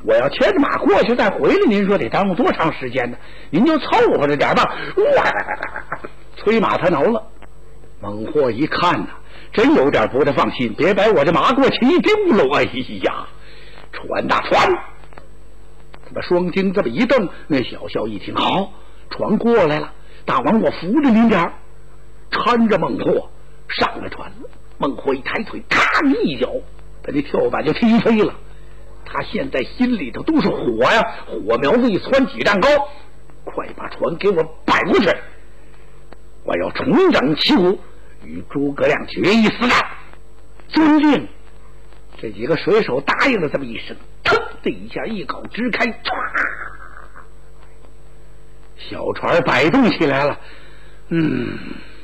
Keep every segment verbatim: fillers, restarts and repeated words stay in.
我要牵着马过去再回来，您说得耽误多长时间呢？您就凑合着点吧。哇，催马他挠了。孟获一看呐、啊，真有点不太放心，别把我这马过去一丢了。哎呀，船大船！把双睛这么一瞪，那小校一听，好，船过来了，大王我扶着您点儿，搀着孟获上了船了。孟获一抬腿，咔一脚把这跳板就踢飞了。他现在心里头都是火呀，火苗子一窜几丈高，快把船给我摆过去！我要重整旗鼓，与诸葛亮决一死战。遵令！这几个水手答应了这么一声，腾的一下一镐支开，唰，小船摆动起来了。嗯，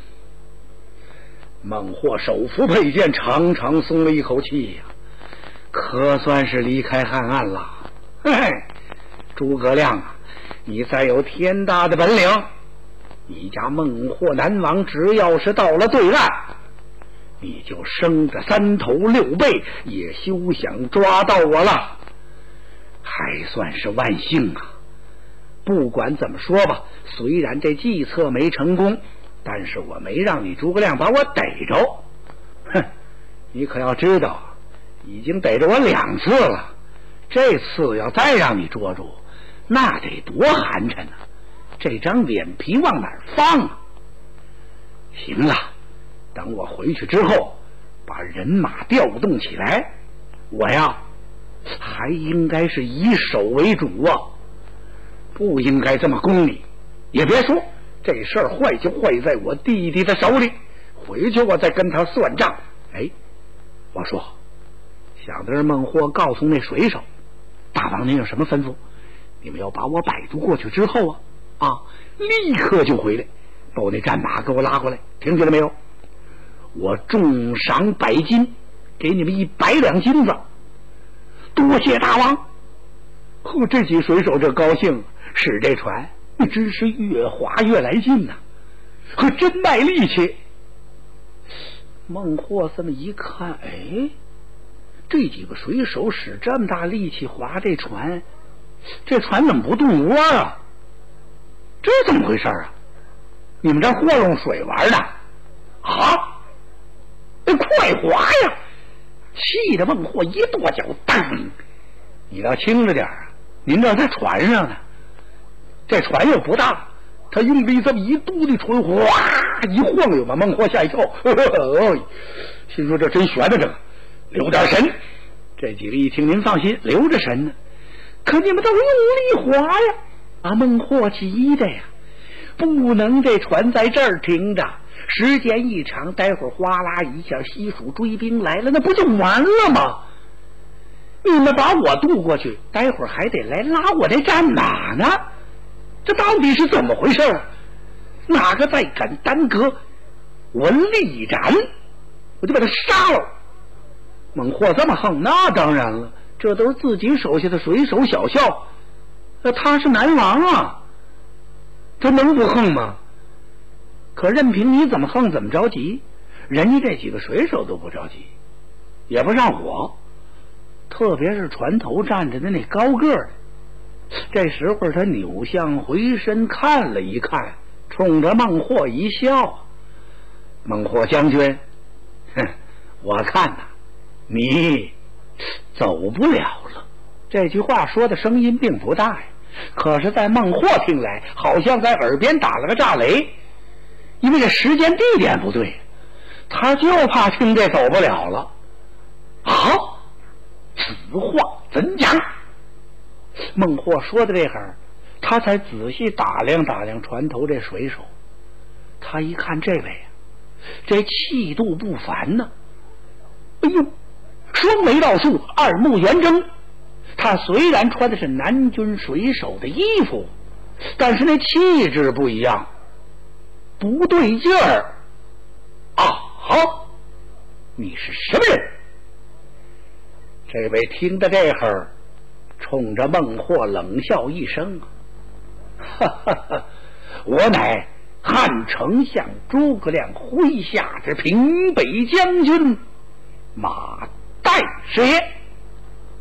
孟获手扶佩剑，长长松了一口气呀、啊，可算是离开汉岸了。嘿嘿，诸葛亮啊，你再有天大的本领，你家孟获南王只要是到了对岸，你就生着三头六臂也休想抓到我了。还算是万幸啊！不管怎么说吧，虽然这计策没成功，但是我没让你诸葛亮把我逮着。哼，你可要知道，已经逮着我两次了，这次要再让你捉住，那得多寒碜啊！这张脸皮往哪儿放啊？行了，等我回去之后，把人马调动起来，我呀还应该是以守为主啊，不应该这么功利。也别说这事儿坏就坏在我弟弟的手里，回去我再跟他算账。哎，我说，想得孟获告诉那水手，大王您有什么吩咐？你们要把我摆渡过去之后啊啊，立刻就回来，把我那战马给我拉过来，听见了没有？我重赏百金，给你们一百两金子。多谢大王！呵，这几水手这高兴，使这船真是越划越来劲呐、啊，可真卖力气。孟获这么一看，哎，这几个水手使这么大力气划这船，这船怎么不动窝啊？这怎么回事啊？你们这和弄水玩的啊？快划呀！气得孟获一跺脚，当！你要轻着点啊！您这在船上呢，这船又不大，他用力这么一嘟的船，哗一晃悠，把孟获吓一跳。呵呵，心说这真悬着这个，留点神。这几个一听，您放心，留着神呢。可你们都用力划呀！啊，孟获急的呀，不能这船在这儿停着。时间一长，待会儿哗啦一下西蜀追兵来了，那不就完了吗？你们把我渡过去，待会儿还得来拉我这战马呢，这到底是怎么回事？哪个再敢耽搁，我立斩，我就把他杀了。孟获这么横，那当然了，这都是自己手下的水手小校，那他是南王啊，他能不横吗？可任凭你怎么横怎么着急，人家这几个水手都不着急，也不上火，特别是船头站着的那高个儿。这时候他扭向回身看了一看，冲着孟获一笑：“孟获将军，哼，我看呐、啊，你走不了了。”这句话说的声音并不大呀，可是在孟获听来，好像在耳边打了个炸雷。因为这时间地点不对，他就怕听这走不了了。好，此话怎讲？孟获说的这会儿，他才仔细打量打量船头这水手。他一看这位啊，这气度不凡呢。哎呦，双眉倒竖，二目圆睁。他虽然穿的是南军水手的衣服，但是那气质不一样。不对劲儿啊！好，你是什么人？这位听到这会儿，冲着孟获冷笑一声：“哈哈哈！我乃汉丞相诸葛亮麾下之平北将军马岱是也。”